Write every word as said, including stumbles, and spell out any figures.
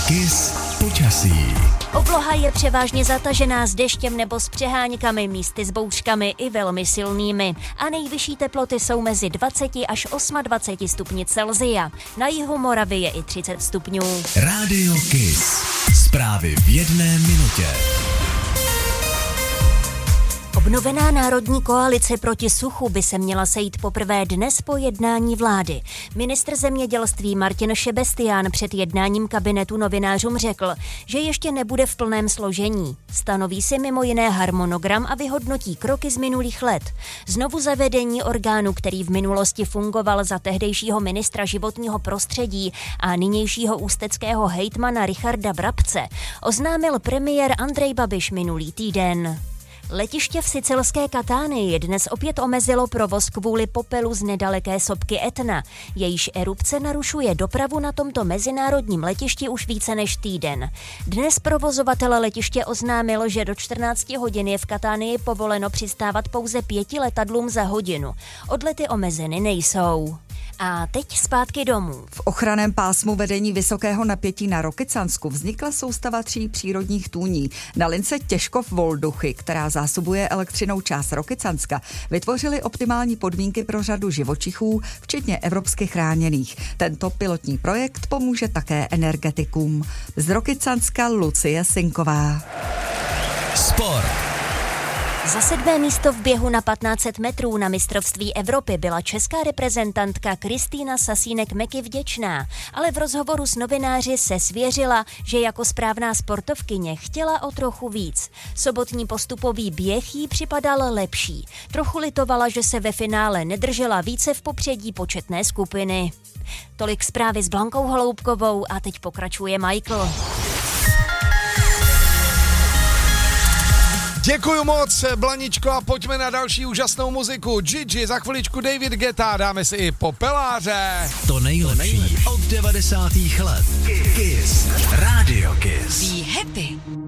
Kiss počasí. Obloha je převážně zatažená s deštěm nebo s přeháňkami, místy s bouřkami i velmi silnými. A nejvyšší teploty jsou mezi dvacet až dvacet osm stupni Celsia. Na jihu Moravy je i třicet stupňů. Rádio Kiss. Zprávy v jedné minutě. Obnovená národní koalice proti suchu by se měla sejít poprvé dnes po jednání vlády. Ministr zemědělství Martin Šebestián před jednáním kabinetu novinářům řekl, že ještě nebude v plném složení. Stanoví si mimo jiné harmonogram a vyhodnotí kroky z minulých let. Znovu zavedení orgánu, který v minulosti fungoval za tehdejšího ministra životního prostředí a nynějšího ústeckého hejtmana Richarda Brabce, oznámil premiér Andrej Babiš minulý týden. Letiště v sicilské Katánii dnes opět omezilo provoz kvůli popelu z nedaleké sopky Etna. Jejíž erupce narušuje dopravu na tomto mezinárodním letišti už více než týden. Dnes provozovatel letiště oznámil, že do čtrnácti hodin je v Katánii povoleno přistávat pouze pěti letadlům za hodinu. Odlety omezeny nejsou. A teď zpátky domů. V ochranném pásmu vedení vysokého napětí na Rokycansku vznikla soustava tří přírodních tůní. Na lince Těžkov-Volduchy, která zásobuje elektřinou část Rokycanska, vytvořili optimální podmínky pro řadu živočichů, včetně evropsky chráněných. Tento pilotní projekt pomůže také energetikům. Z Rokycanska Lucie Sinková. Sport. Za sedmé místo v běhu na patnáct set metrů na mistrovství Evropy byla česká reprezentantka Kristýna Sasínek-Meky vděčná, ale v rozhovoru s novináři se svěřila, že jako správná sportovkyně chtěla o trochu víc. Sobotní postupový běh jí připadal lepší. Trochu litovala, že se ve finále nedržela více v popředí početné skupiny. Tolik zprávy s Blankou Holoubkovou a teď pokračuje Michael. Děkuju moc, Blaničko, a pojďme na další úžasnou muziku. Gigi, za chviličku David Guetta, dáme si i popeláře. To nejlepší od devadesátých let. Kiss. Rádio Kiss. Be happy.